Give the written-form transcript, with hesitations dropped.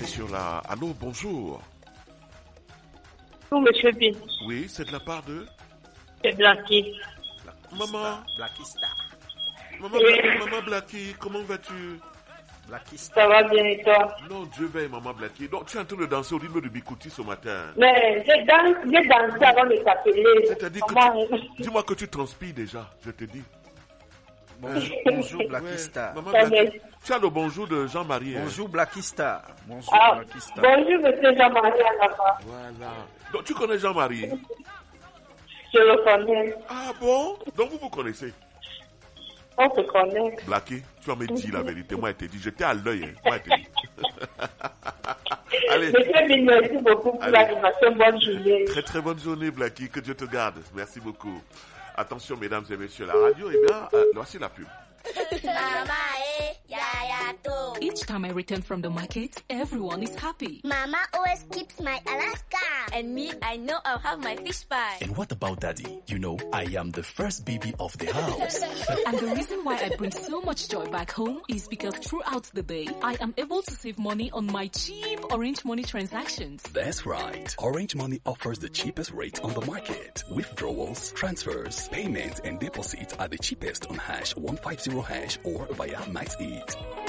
C'est sur la... Allô, bonjour. Bonjour, monsieur Bin. Oui, c'est de la part de... C'est Blacky. Maman. Blackista. Maman Blacky, comment vas-tu? Blackista. Ça va bien et toi? Non, Dieu veille, maman Blacky. Donc, tu es en train de danser au rythme de Bikouti ce matin. Mais j'ai dansé avant de t'appeler. C'est-à-dire que dis-moi que tu transpires déjà, je te dis. Bonjour Blackista. Ouais, maman Blacky. Tu as le bonjour de Jean-Marie. Bonjour Blackista. Bonjour Blackista. Bonjour monsieur Jean-Marie Alaba. Voilà. Donc, tu connais Jean-Marie? Je le connais. Ah bon? Donc, vous vous connaissez? On se connaît. Blacky, tu vas me dire la vérité. Moi, je te dis, j'étais à l'œil. Hein. Moi, je te dis. Allez. Monsieur Bin, merci beaucoup pour l'animation. Bonne journée. Très très bonne journée, Blacky. Que Dieu te garde. Merci beaucoup. Attention, mesdames et messieurs, la radio, eh bien, voici la pub. Each time I return from the market, everyone is happy. Mama always keeps my Alaska. And me, I know I'll have my fish pie. And what about Daddy? You know, I am the first baby of the house. And the reason why I bring so much joy back home is because throughout the day, I am able to save money on my cheap Orange Money transactions. That's right. Orange Money offers the cheapest rate on the market. Withdrawals, transfers, payments, and deposits are the cheapest on #150# or via MaxEat.